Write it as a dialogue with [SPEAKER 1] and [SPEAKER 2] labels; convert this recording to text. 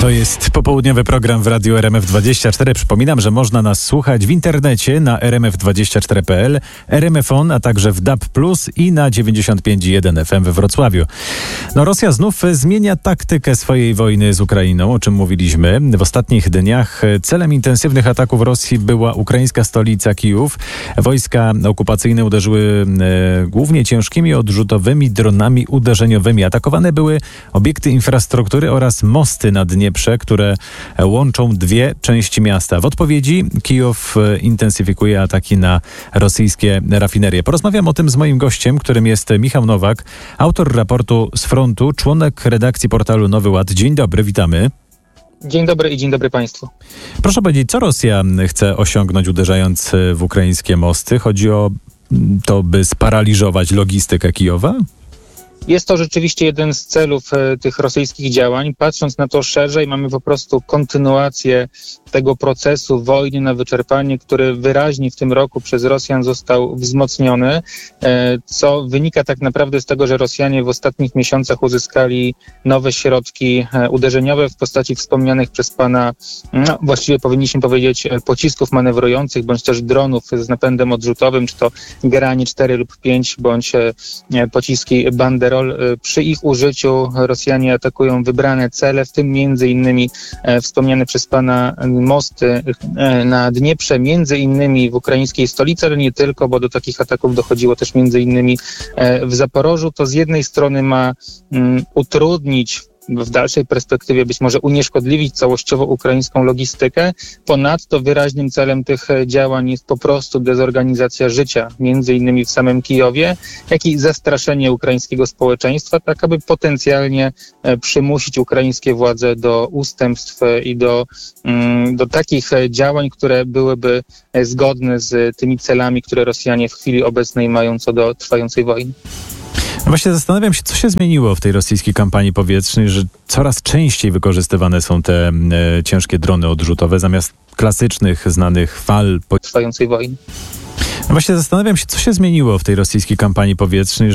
[SPEAKER 1] To jest popołudniowy program w Radiu RMF24. Przypominam, że można nas słuchać w internecie na rmf24.pl, RMFON, a także w DAB+, i na 95,1 FM we Wrocławiu. Rosja znów zmienia taktykę swojej wojny z Ukrainą, o czym mówiliśmy. W ostatnich dniach celem intensywnych ataków Rosji była ukraińska stolica Kijów. Wojska okupacyjne uderzyły głównie ciężkimi odrzutowymi dronami uderzeniowymi. Atakowane były obiekty infrastruktury oraz mosty na Dnieprze, które łączą dwie części miasta. W odpowiedzi Kijów intensyfikuje ataki na rosyjskie rafinerie. Porozmawiam o tym z moim gościem, którym jest Michał Nowak, autor raportu z frontu, członek redakcji portalu Nowy Ład. Dzień dobry, witamy.
[SPEAKER 2] Dzień dobry i dzień dobry Państwu.
[SPEAKER 1] Proszę powiedzieć, co Rosja chce osiągnąć, uderzając w ukraińskie mosty? Chodzi o to, by sparaliżować logistykę Kijowa?
[SPEAKER 2] Jest to rzeczywiście jeden z celów tych rosyjskich działań. Patrząc na to szerzej, mamy po prostu kontynuację tego procesu wojny na wyczerpanie, który wyraźnie w tym roku przez Rosjan został wzmocniony, co wynika tak naprawdę z tego, że Rosjanie w ostatnich miesiącach uzyskali nowe środki uderzeniowe w postaci wspomnianych przez pana, właściwie powinniśmy powiedzieć, pocisków manewrujących, bądź też dronów z napędem odrzutowym, czy to Geranie 4 lub 5, bądź pociski Banderol. Przy ich użyciu Rosjanie atakują wybrane cele, w tym między innymi wspomniane przez pana mosty na Dnieprze, między innymi w ukraińskiej stolicy, ale nie tylko, bo do takich ataków dochodziło też między innymi w Zaporożu. To z jednej strony ma utrudnić, w dalszej perspektywie być może unieszkodliwić całościowo ukraińską logistykę. Ponadto wyraźnym celem tych działań jest po prostu dezorganizacja życia, między innymi w samym Kijowie, jak i zastraszenie ukraińskiego społeczeństwa, tak aby potencjalnie przymusić ukraińskie władze do ustępstw i do takich działań, które byłyby zgodne z tymi celami, które Rosjanie w chwili obecnej mają co do trwającej wojny.
[SPEAKER 1] Właśnie zastanawiam się, co się zmieniło w tej rosyjskiej kampanii powietrznej, że coraz częściej wykorzystywane są te ciężkie drony odrzutowe zamiast klasycznych, znanych fal
[SPEAKER 2] trwającej wojny.
[SPEAKER 1] Właśnie zastanawiam się, co się zmieniło w tej rosyjskiej kampanii powietrznej,